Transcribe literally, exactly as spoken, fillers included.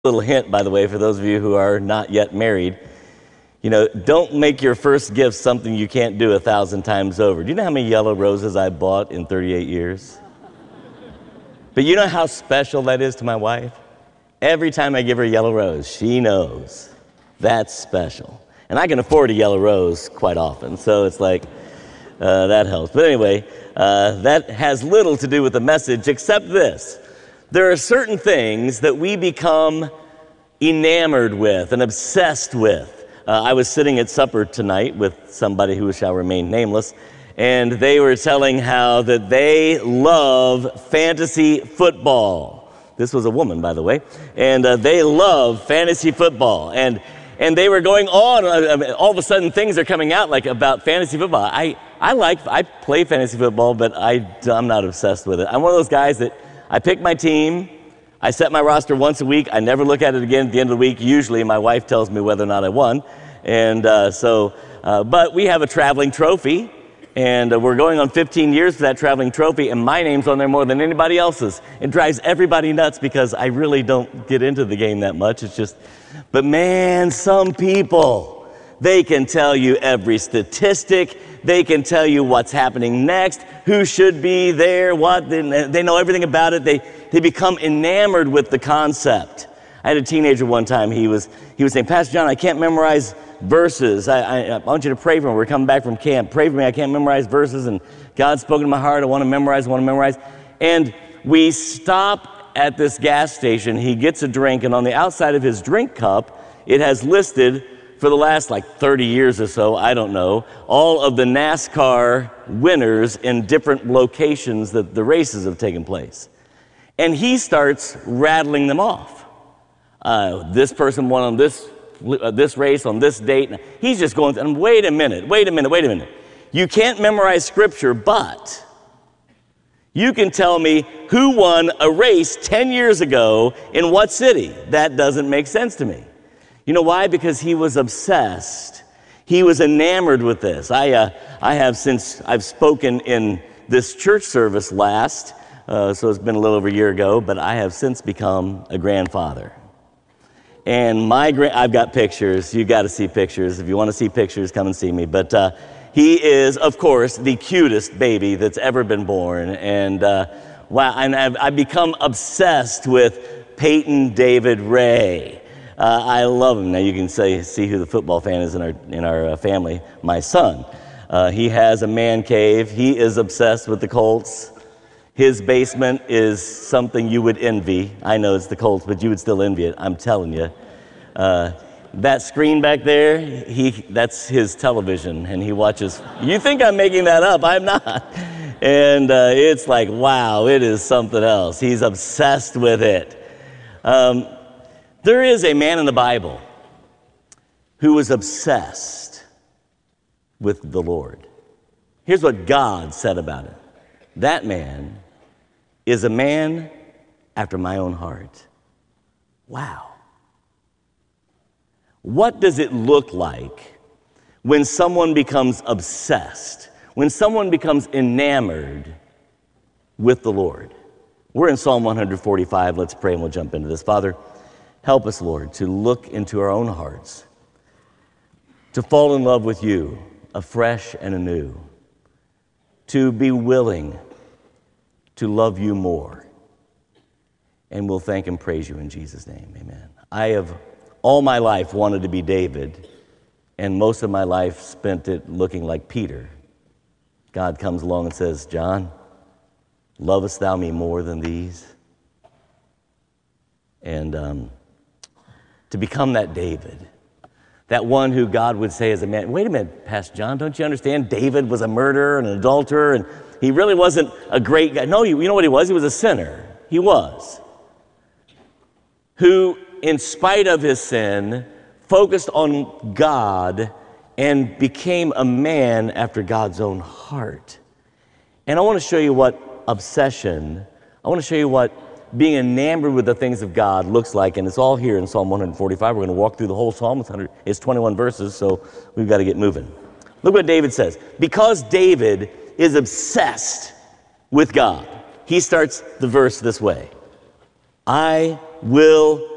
Little hint, by the way, for those of you who are not yet married, you know, don't make your first gift something you can't do a thousand times over. Do you know how many yellow roses I bought in thirty-eight years? But you know how special that is to my wife? Every time I give her a yellow rose, she knows that's special. And I can afford a yellow rose quite often, so it's like, uh, that helps. But anyway, uh, that has little to do with the message except this. There are certain things that we become enamored with and obsessed with. Uh, I was sitting at supper tonight with somebody who shall remain nameless, and they were telling how that they love fantasy football. This was a woman, by the way, and uh, they love fantasy football. And and they were going on. Uh, all of a sudden, things are coming out like about fantasy football. I I like I play fantasy football, but I I'm not obsessed with it. I'm one of those guys that I pick my team, I set my roster once a week, I never look at it again at the end of the week. Usually my wife tells me whether or not I won. And uh, so, uh, but we have a traveling trophy, and uh, we're going on fifteen years for that traveling trophy, and my name's on there more than anybody else's. It drives everybody nuts because I really don't get into the game that much. It's just, but man, some people, they can tell you every statistic. They can tell you what's happening next, who should be there, what. They know everything about it. They, they become enamored with the concept. I had a teenager one time. He was, he was saying, Pastor John, I can't memorize verses. I, I, I want you to pray for me. We're coming back from camp. Pray for me. I can't memorize verses. And God's spoken to my heart. I want to memorize. I want to memorize. And we stop at this gas station. He gets a drink. And on the outside of his drink cup, it has listed, for the last like thirty years or so, I don't know, all of the NASCAR winners in different locations that the races have taken place. And he starts rattling them off. Uh, this person won on this, uh, this race on this date. He's just going, and wait a minute, wait a minute, wait a minute. You can't memorize scripture, but you can tell me who won a race ten years ago in what city. That doesn't make sense to me. You know why? Because he was obsessed. He was enamored with this. I, uh, I have since I've spoken in this church service last, uh, so it's been a little over a year ago, but I have since become a grandfather. And my gra- I've got pictures. You got to see pictures. If you want to see pictures, come and see me. But uh, he is, of course, the cutest baby that's ever been born. And uh, wow, and I've, I've become obsessed with Peyton David Ray. Uh, I love him. Now you can say, see who the football fan is in our in our uh, family. My son. Uh, he has a man cave. He is obsessed with the Colts. His basement is something you would envy. I know it's the Colts, but you would still envy it. I'm telling you. Uh, that screen back there, he that's his television, and he watches. You think I'm making that up? I'm not. And uh, it's like, wow, it is something else. He's obsessed with it. Um, There is a man in the Bible who was obsessed with the Lord. Here's what God said about it. That man is a man after my own heart. Wow. What does it look like when someone becomes obsessed, when someone becomes enamored with the Lord? We're in Psalm one forty-five. Let's pray and we'll jump into this. Father, help us, Lord, to look into our own hearts, to fall in love with you afresh and anew, to be willing to love you more. And we'll thank and praise you in Jesus' name, amen. I have all my life wanted to be David, and most of my life spent it looking like Peter. God comes along and says, John, lovest thou me more than these? And um, to become that David, that one who God would say as a man, wait a minute, Pastor John, don't you understand? David was a murderer and an adulterer, and he really wasn't a great guy. No, you, you know what he was? He was a sinner. He was. Who, in spite of his sin, focused on God and became a man after God's own heart. And I want to show you what obsession, I want to show you what being enamored with the things of God looks like, and it's all here in Psalm one forty-five. We're going to walk through the whole psalm. It's, it's twenty-one verses, so we've got to get moving. Look what David says. Because David is obsessed with God, he starts the verse this way. I will